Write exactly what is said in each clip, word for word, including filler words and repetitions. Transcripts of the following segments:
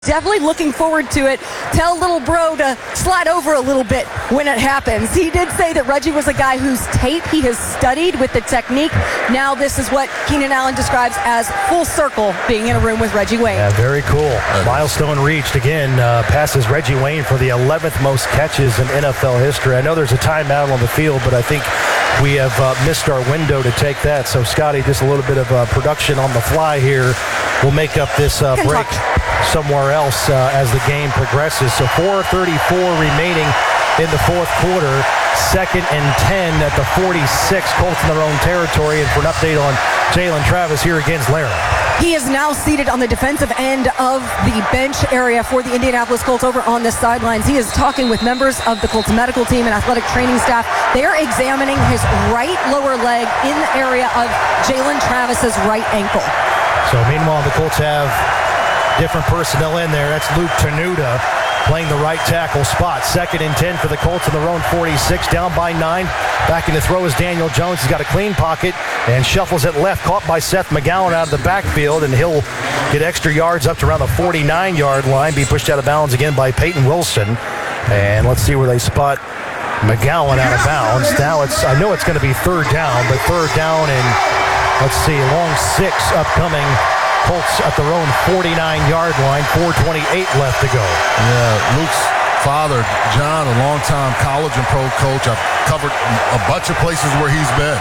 Definitely looking forward to it. Tell little bro to slide over a little bit when it happens. He did say that Reggie was a guy whose tape he has studied with the technique. Now this is what Keenan Allen describes as full circle, being in a room with Reggie Wayne. Yeah, very cool. Milestone reached again, uh, passes Reggie Wayne for the eleventh most catches in N F L history. I know there's a timeout on the field, but I think we have uh, missed our window to take that. So, Scotty, just a little bit of uh, production on the fly here. We'll make up this uh, break somewhere else uh, as the game progresses. So four thirty-four remaining in the fourth quarter. Second and ten at the forty-six. Colts in their own territory. And for an update on Jalen Travis, here again's Larry. He is now seated on the defensive end of the bench area for the Indianapolis Colts over on the sidelines. He is talking with members of the Colts medical team and athletic training staff. They're examining his right lower leg in the area of Jalen Travis's right ankle. So meanwhile, the Colts have different personnel in there. That's Luke Tenuta playing the right tackle spot. Second and ten for the Colts in their own forty-six, down by nine. Back in the throw is Daniel Jones. He's got a clean pocket and shuffles it left, caught by Seth McGowan out of the backfield, and he'll get extra yards up to around the forty-nine-yard line, be pushed out of bounds again by Peyton Wilson. And let's see where they spot McGowan out of bounds. Now it's, I know it's going to be third down, but third down and let's see, long six upcoming. Colts at their own forty-nine-yard line, four twenty-eight left to go. Yeah, Luke's father, John, a longtime college and pro coach. I've covered a bunch of places where he's been.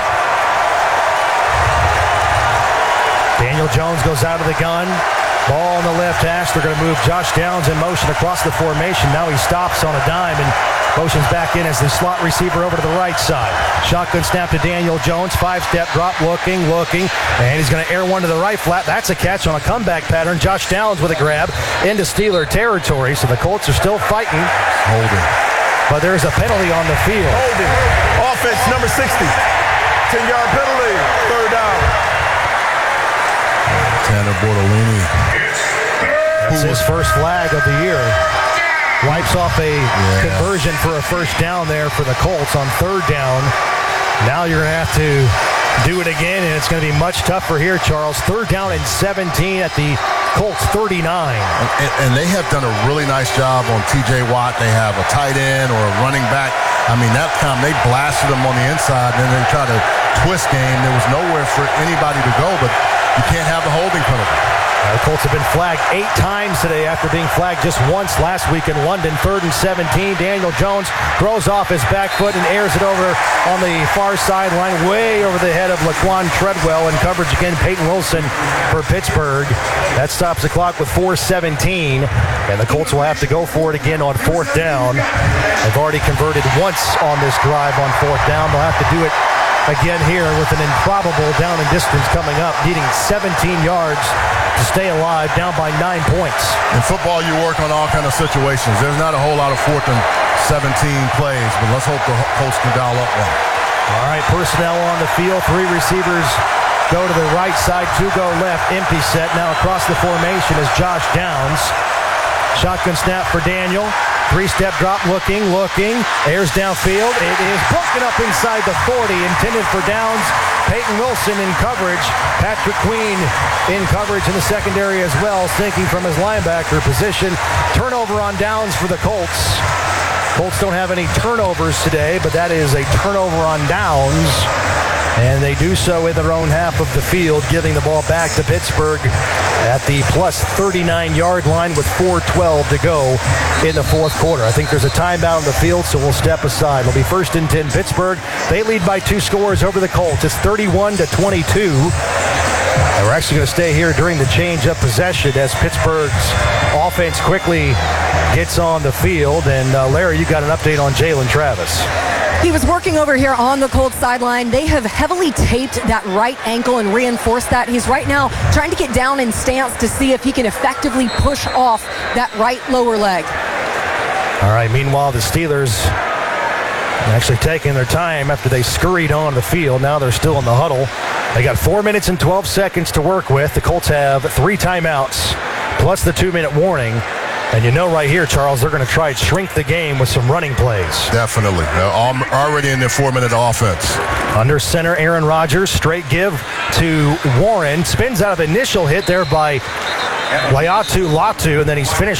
Daniel Jones goes out of the gun. Ball on the left hash. They're going to move Josh Downs in motion across the formation. Now he stops on a dime and motions back in as the slot receiver over to the right side. Shotgun snap to Daniel Jones. Five-step drop, looking, looking. And he's going to air one to the right flat. That's a catch on a comeback pattern. Josh Downs with a grab into Steeler territory. So the Colts are still fighting. Holding. But there's a penalty on the field. Holding. Offense number sixty. ten-yard penalty. Third down. Tanner Bortolini. That's his first flag of the year. Wipes off a yeah. conversion for a first down there for the Colts on third down. Now you're going to have to do it again, and it's going to be much tougher here, Charles. Third down and seventeen at the Colts thirty-nine. And, and they have done a really nice job on T J Watt. They have a tight end or a running back. I mean, that time they blasted him on the inside, and then they tried to twist game. There was nowhere for anybody to go, but you can't have the holding penalty. Uh, the Colts have been flagged eight times today after being flagged just once last week in London. Third and seventeen. Daniel Jones throws off his back foot and airs it over on the far sideline, way over the head of Laquan Treadwell. In coverage again, Peyton Wilson for Pittsburgh. That stops the clock with four seventeen, and the Colts will have to go for it again on fourth down. They've already converted once on this drive on fourth down. They'll have to do it again here with an improbable down and distance coming up, needing seventeen yards to stay alive, down by nine points. In football, you work on all kind of situations. There's not a whole lot of fourth and seventeen plays, but let's hope the Colts can dial up one. All right, personnel on the field. Three receivers go to the right side, two go left. Empty set. Now across the formation is Josh Downs. Shotgun snap for Daniel. Three-step drop, looking, looking. Airs downfield. It is broken up inside the forty, intended for Downs. Peyton Wilson in coverage. Patrick Queen in coverage in the secondary as well, sinking from his linebacker position. Turnover on Downs for the Colts. Colts don't have any turnovers today, but that is a turnover on Downs. And they do so in their own half of the field, giving the ball back to Pittsburgh at the plus thirty-nine-yard line with four twelve to go in the fourth quarter. I think there's a timeout on the field, so we'll step aside. It'll be first and ten Pittsburgh. They lead by two scores over the Colts. It's thirty-one to twenty-two. And we're actually going to stay here during the change of possession as Pittsburgh's offense quickly gets on the field. And uh, Larry, you got an update on Jalen Travis. He was working over here on the Colts sideline. They have heavily taped that right ankle and reinforced that. He's right now trying to get down in stance to see if he can effectively push off that right lower leg. All right, meanwhile, the Steelers actually taking their time after they scurried on the field. Now they're still in the huddle. They got four minutes and twelve seconds to work with. The Colts have three timeouts plus the two-minute warning. And you know right here, Charles, they're going to try and shrink the game with some running plays. Definitely. They're al- already in their four-minute offense. Under center, Aaron Rodgers, straight give to Warren. Spins out of initial hit there by Laiatu Latu, and then he's finished